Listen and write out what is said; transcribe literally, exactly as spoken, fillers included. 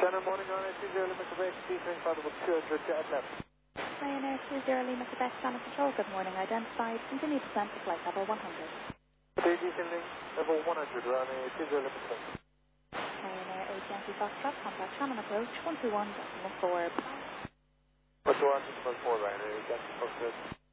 Ryanair morning, Ryanair two zero Lima Quebec, descending flight level two hundred to at left. Ryanair two zero Lima Quebec, Standard Control, good morning. Identified, continue descent to flight level one hundred. Okay, descending level one hundred, Ryanair two zero Lima Quebec. Ryanair eight Yankee Foxtrot, contact Shannon approach one two one decimal four. one two one decimal four, Ryanair eight Yankee Foxtrot.